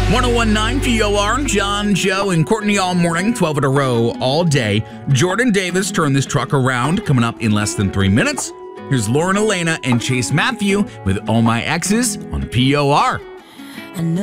1019 POR, John, Joe, and Courtney all morning, 12 in a row all day. Jordan Davis turned this truck around, coming up in less than 3 minutes. Here's Lauren Elena and Chase Matthew with All My Exes on POR.